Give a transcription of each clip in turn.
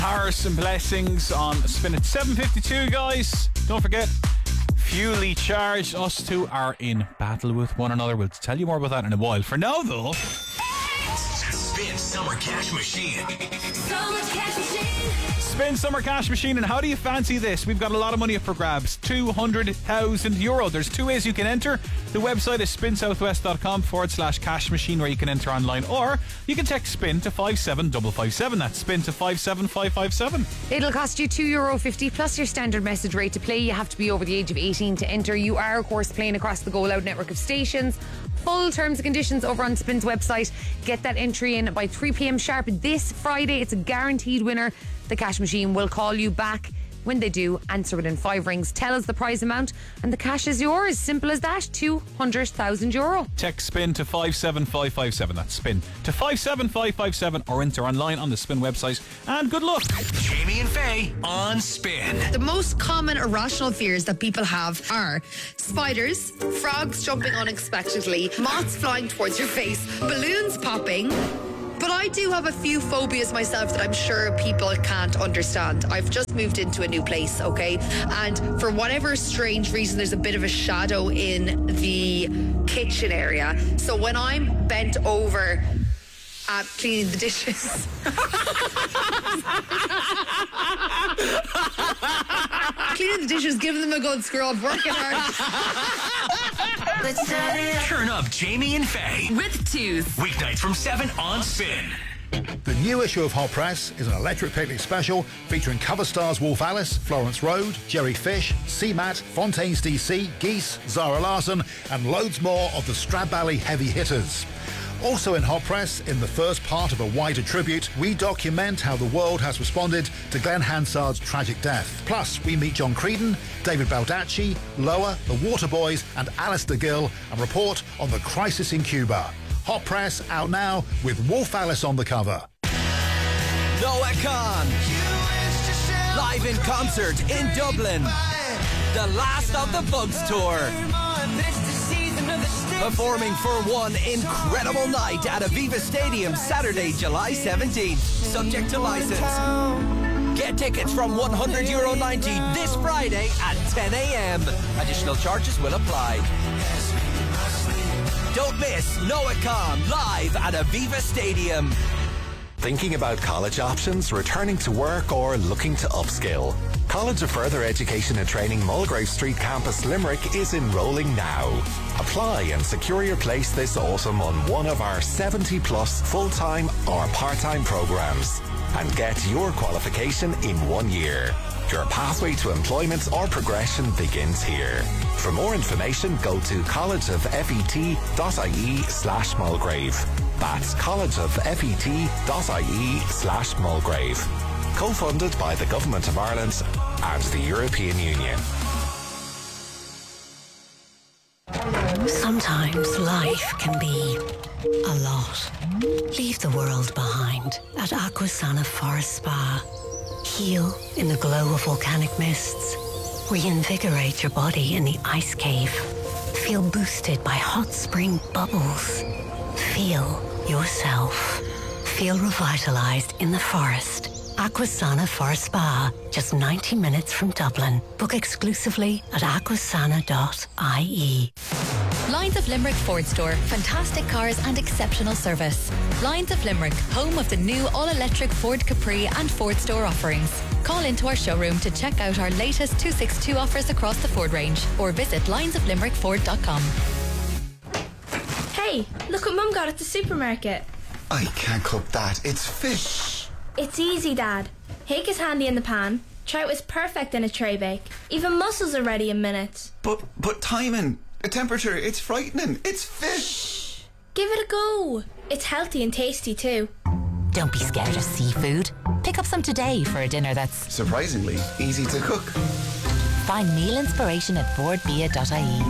Harris and Blessings on Spin at 7:52, guys. Don't forget, Fuely Charged. Us two are in battle with one another. We'll tell you more about that in a while. For now, though, Spin Summer Cash Machine. Summer Cash Machine. Spin Summer Cash Machine. And how do you fancy this? We've got a lot of money up for grabs. €200,000. There's two ways you can enter. The website is spinsouthwest.com/cash machine, where you can enter online, or you can text SPIN to 57557. That's SPIN to 57557. It'll cost you €2.50 plus your standard message rate to play. You have to be over the age of 18 to enter. You are, of course, playing across the Go Loud network of stations. Full terms and conditions over on Spin's website. Get that entry in by 3 p.m. sharp this Friday. It's a guaranteed winner. The cash machine will call you back. When they do, answer within 5 rings. Tell us the prize amount and the cash is yours. Simple as that. €200,000. Text SPIN to 57557. That's SPIN to 57557, or enter online on the Spin website. And good luck. Jamie and Faye on Spin. The most common irrational fears that people have are spiders, frogs jumping unexpectedly, moths flying towards your face, balloons popping. But I do have a few phobias myself that I'm sure people can't understand. I've just moved into a new place, okay? And for whatever strange reason, there's a bit of a shadow in the kitchen area. So when I'm bent over cleaning the dishes... cleaning the dishes, giving them a good scrub, working hard. Turn up Jamie and Faye With twos. weeknights from 7 on Spin. The new issue of Hot Press is an electric picnic special featuring cover stars Wolf Alice, Florence Road, Jerry Fish, C-Mat, Fontaines DC, Geese, Zara Larson, and loads more of the Stradbally heavy hitters. Also in Hot Press, in the first part of a wider tribute, we document how the world has responded to Glenn Hansard's tragic death. Plus, we meet John Creedon, David Baldacci, Loa, the Waterboys, and Alistair Gill, and report on the crisis in Cuba. Hot Press out now with Wolf Alice on the cover. Noah Khan, live in concert in Dublin. The last of the Bugs tour. Performing for one incredible night at Aviva Stadium Saturday, July 17th. Subject to license. Get tickets from €100.90 this Friday at 10 a.m. Additional charges will apply. Don't miss Noah Khan live at Aviva Stadium. Thinking about college options, returning to work, or looking to upskill? College of Further Education and Training Mulgrave Street Campus Limerick is enrolling now. Apply and secure your place this autumn on one of our 70 plus full-time or part-time programs and get your qualification in 1 year. Your pathway to employment or progression begins here. For more information, go to collegeoffet.ie/Mulgrave. That's collegeoffet.ie/Mulgrave. Co-funded by the Government of Ireland and the European Union. Sometimes life can be a lot. Leave the world behind at Aquasana Forest Spa. Heal in the glow of volcanic mists. Reinvigorate your body in the ice cave. Feel boosted by hot spring bubbles. Feel yourself. Feel revitalized in the forest. Aquasana Forest Spa, just 90 minutes from Dublin. Book exclusively at aquasana.ie. Lines of Limerick Ford Store. Fantastic cars and exceptional service. Lines of Limerick, home of the new all-electric Ford Capri and Ford Store offerings. Call into our showroom to check out our latest 262 offers across the Ford range, or visit linesoflimerickford.com. Hey, look what Mum got at the supermarket. I can't cook that. It's fish. It's easy, Dad. Hake is handy in the pan. Trout is perfect in a tray bake. Even mussels are ready in minutes. But timing, a temperature, it's frightening. It's fish. Shh. Give it a go. It's healthy and tasty too. Don't be scared of seafood. Pick up some today for a dinner that's surprisingly easy to cook. Find meal inspiration at boardbia.ie.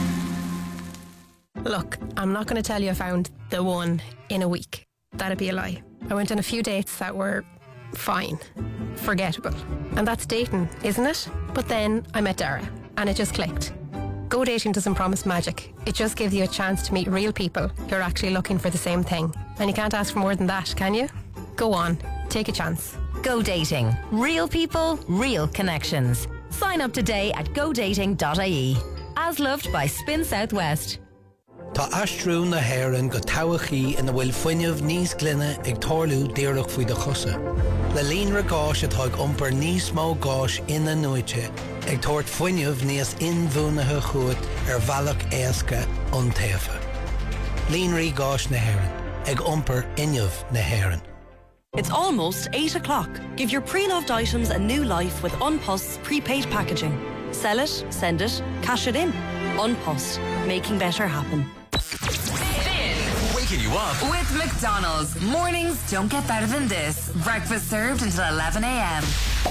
Look, I'm not going to tell you I found the one in a week. That'd be a lie. I went on a few dates that were fine, forgettable. And that's dating, isn't it? But then I met Dara, and it just clicked. Go dating doesn't promise magic. It just gives you a chance to meet real people who are actually looking for the same thing. And you can't ask for more than that, can you? Go on, take a chance. Go Dating. Real people, real connections. Sign up today at godating.ie. As loved by Spin Southwest. Tá astrú na Héireann go tabachaí ina bhfuil fuinneamh níos glynne ag tarlú díreach faoi de chusa. Le líonra gáis atá ag iompar níos mó gáis ina nuaite ag tabhairt fuinneamh níos inmhúnathe chuat bhealach éasca an taobha. Líonraí gáis na Héireann ag iompar inneamh na Héireann. It's almost 8 o'clock. Give your pre-loved items a new life with Unpost's prepaid packaging. Sell it, send it, cash it in. Unpost, making better happen. Waking you up With McDonald's. Mornings don't get better than this. Breakfast served until 11 a.m.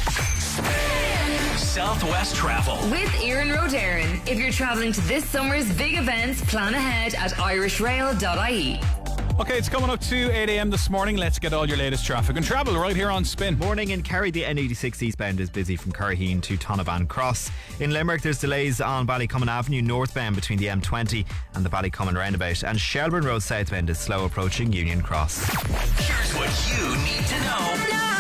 Southwest Travel. With Erin Rodarin. If you're travelling to this summer's big events, plan ahead at irishrail.ie. Okay, it's coming up to 8 a.m. this morning. Let's get all your latest traffic and travel right here on Spin. Morning in Kerry, the N86 eastbound is busy from Curraheen to Tonavan Cross. In Limerick, there's delays on Ballycommon Avenue northbound between the M20 and the Ballycommon roundabout. And Shelburne Road southbound is slow approaching Union Cross. Here's what you need to know.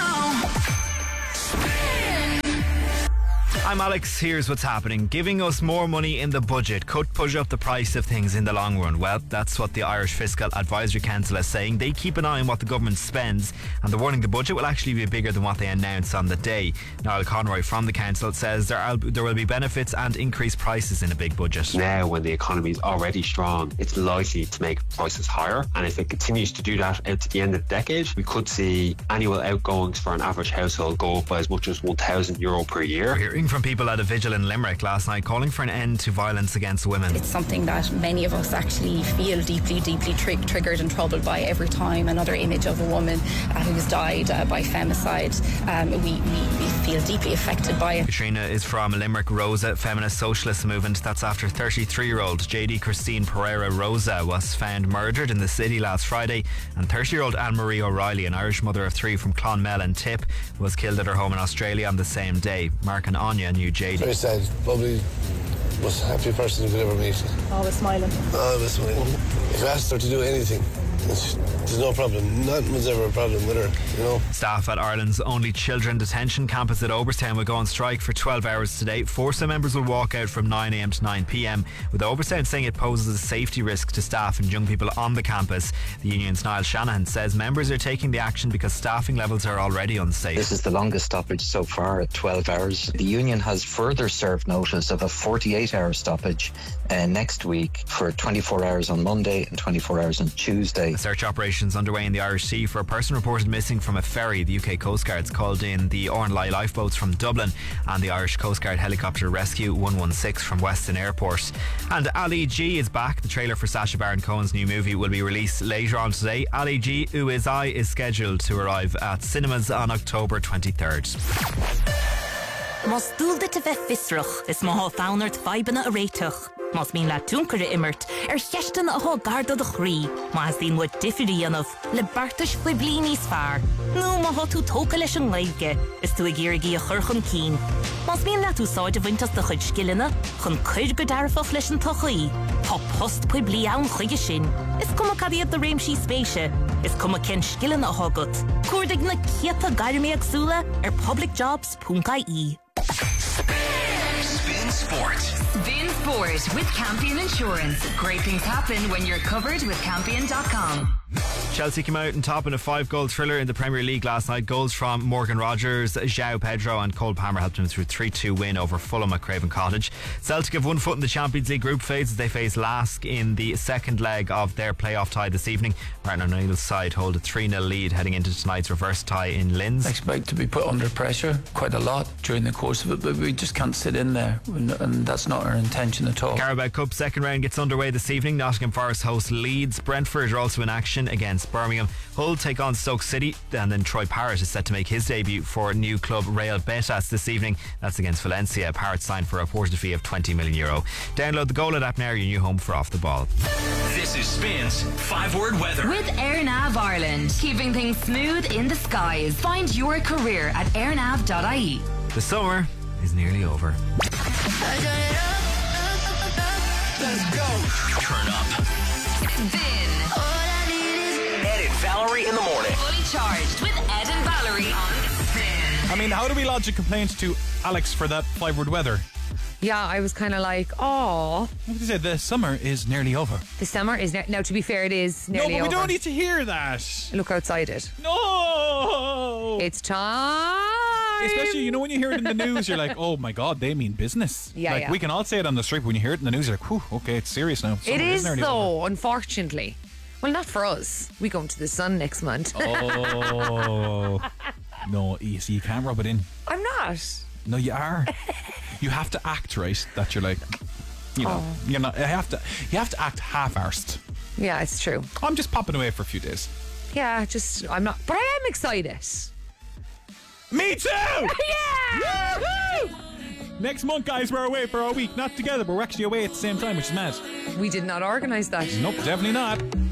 I'm Alex, here's what's happening. Giving us more money in the budget could push up the price of things in the long run. Well, that's what the Irish Fiscal Advisory Council is saying. They keep an eye on what the government spends, and they're warning the budget will actually be bigger than what they announced on the day. Niall Conroy from the council says there will be benefits and increased prices in a big budget. Now, when the economy is already strong, it's likely to make prices higher, and if it continues to do that out to the end of the decade, we could see annual outgoings for an average household go up by as much as €1,000 per year. We're hearing from people at a vigil in Limerick last night calling for an end to violence against women. It's something that many of us actually feel deeply triggered and troubled by every time another image of a woman who's died by femicide. We feel deeply affected by it. Katrina is from Limerick Rosa Feminist Socialist Movement. That's after 33-year-old JD Christine Pereira Rosa was found murdered in the city last Friday, and 30-year-old Anne-Marie O'Reilly, an Irish mother of 3 from Clonmel and Tip, was killed at her home in Australia on the same day. Mark and Anya knew JD. Very sad, probably most happy person you could ever meet. Always smiling. Always smiling. If you asked her to do anything, there's no problem. Nothing was ever a problem with her, you know. Staff at Ireland's only children detention campus at Oberstown will go on strike for 12 hours today. Forsa members will walk out from 9 a.m. to 9 p.m, with Oberstown saying it poses a safety risk to staff and young people on the campus. The union's Niall Shanahan says members are taking the action because staffing levels are already unsafe. This is the longest stoppage so far at 12 hours. The union has further served notice of a 48-hour stoppage next week for 24 hours on Monday and 24 hours on Tuesday. A search operation underway in the Irish Sea for a person reported missing from a ferry. The UK Coast Guard's called in the Ornlye lifeboats from Dublin and the Irish Coast Guard helicopter Rescue 116 from Weston Airport. And Ali G is back. The trailer for Sacha Baron Cohen's new movie will be released later on today. Ali G, Who Is I, is scheduled to arrive at cinemas on October 23rd. Mas dúlda te bheith fisrach is má fánart feibena a réiteach. Mas mín le túnkere immert cheistan a garda de chrí, mas dín wat diffirí anaf le bartas fwy blí níos fear. Nú má tú tóca leis an leibge, is tú a gírigi a churchan cín. Mas mín le tú sáid a bhaintas de chuid skillina, chun chuid go darfach leis an tochaí. Tá post pwy blí ann chuige sin. Is cum a cadiad de réimsí spéise. Is cum a ken skillina a hagat. Cuirdig na cieta gairmi agsúla publicjobs.ie. Spin Sport. Spin Sport with Campion Insurance. Great things happen when you're covered with Campion.com. Chelsea came out on top in a 5-goal thriller in the Premier League last night. Goals from Morgan Rogers, João Pedro and Cole Palmer helped them through a 3-2 win over Fulham at Craven Cottage. Celtic have 1 foot in the Champions League group phase as they face Lask in the second leg of their playoff tie this evening. Martin O'Neill's side hold a 3-0 lead heading into tonight's reverse tie in Linz. I expect to be put under pressure quite a lot during the course of it, but we just can't sit in there, and that's not our intention at all. Carabao Cup second round gets underway this evening. Nottingham Forest host Leeds. Brentford are also in action against Birmingham. Hull take on Stoke City, and then Troy Parrott is set to make his debut for new club Real Betis this evening. That's against Valencia. Parrott signed for a reported fee of €20 million. Download the Goal app now, your new home for Off the Ball. This is Spin's 5-word weather with AirNav Ireland, keeping things smooth in the skies. Find your career at airnav.ie. The summer is nearly over. Let's go. Turn up. Spin. Edit and Valerie in the morning. Fully charged with Ed and Valerie on Spin. I mean, how do we lodge a complaint to Alex for that 5-word weather? Yeah, I was kind of like, oh. What did you say? The summer is nearly over. The summer is now. To be fair, it is nearly over. No, but we don't need to hear that. Look outside it. No, it's time. Especially, you know, when you hear it in the news, you're like, oh my God, they mean business. Yeah, like, yeah. we can all say it on the street, but when you hear it in the news, you're like, whew, okay, it's serious now. It is, though, unfortunately. Well, not for us. We go into the sun next month. Oh. No, you see, you can't rub it in. I'm not. No, you are. You have to act right. That you're like, you know, you're not. You have to act half-arsed. Yeah, it's true. I'm just popping away for a few days. Yeah, I'm not. But I am excited. Me too. Yeah. Woo-hoo! Next month, guys, we're away for a week. Not together, but we're actually away at the same time, which is mad. We did not organise that. Nope, definitely not.